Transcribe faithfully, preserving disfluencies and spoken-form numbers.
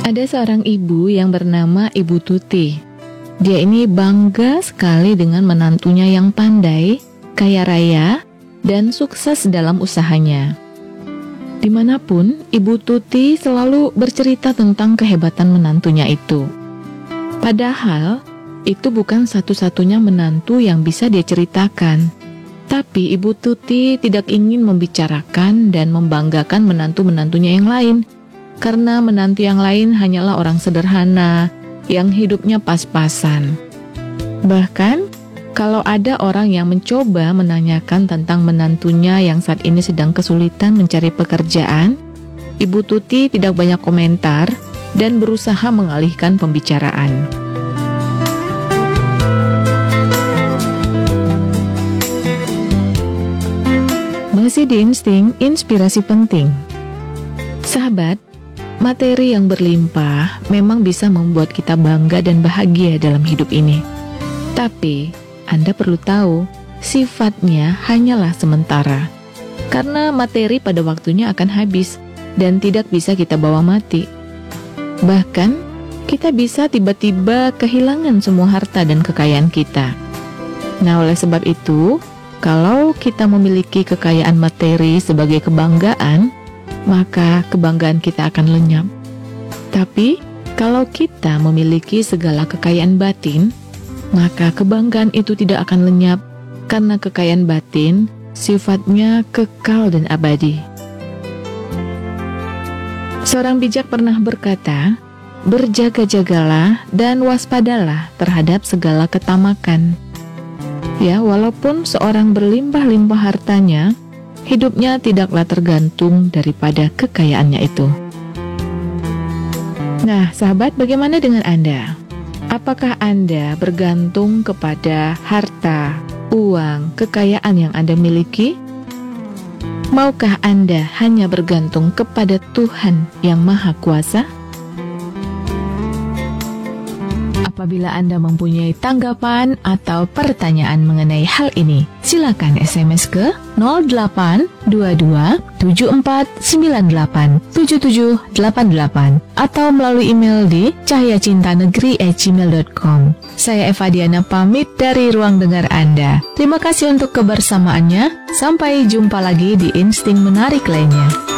Ada seorang ibu yang bernama Ibu Tuti. Dia ini bangga sekali dengan menantunya yang pandai, kaya raya, dan sukses dalam usahanya. Dimanapun, Ibu Tuti selalu bercerita tentang kehebatan menantunya itu. Padahal, itu bukan satu-satunya menantu yang bisa dia ceritakan. Tapi Ibu Tuti tidak ingin membicarakan dan membanggakan menantu-menantunya yang lain, karena menantu yang lain hanyalah orang sederhana yang hidupnya pas-pasan. Bahkan, kalau ada orang yang mencoba menanyakan tentang menantunya yang saat ini sedang kesulitan mencari pekerjaan, Ibu Tuti tidak banyak komentar dan berusaha mengalihkan pembicaraan. Masih di Insting, inspirasi penting. Sahabat, materi yang berlimpah memang bisa membuat kita bangga dan bahagia dalam hidup ini. Tapi, Anda perlu tahu, sifatnya hanyalah sementara. Karena materi pada waktunya akan habis dan tidak bisa kita bawa mati. Bahkan, kita bisa tiba-tiba kehilangan semua harta dan kekayaan kita. Nah, oleh sebab itu, kalau kita memiliki kekayaan materi sebagai kebanggaan, maka kebanggaan kita akan lenyap. Tapi, kalau kita memiliki segala kekayaan batin, maka kebanggaan itu tidak akan lenyap, karena kekayaan batin sifatnya kekal dan abadi. Seorang bijak pernah berkata, berjaga-jagalah dan waspadalah terhadap segala ketamakan. Ya, walaupun seorang berlimpah-limpah hartanya, hidupnya tidaklah tergantung daripada kekayaannya itu. Nah, sahabat, bagaimana dengan Anda? Apakah Anda bergantung kepada harta, uang, kekayaan yang Anda miliki? Maukah Anda hanya bergantung kepada Tuhan yang Maha Kuasa? Apabila Anda mempunyai tanggapan atau pertanyaan mengenai hal ini, silakan S M S ke nol delapan dua dua tujuh empat sembilan delapan tujuh tujuh delapan delapan atau melalui email di cahyacintanegeri at gmail dot com. Saya Eva Diana pamit dari ruang dengar Anda. Terima kasih untuk kebersamaannya. Sampai jumpa lagi di Insting Menarik lainnya.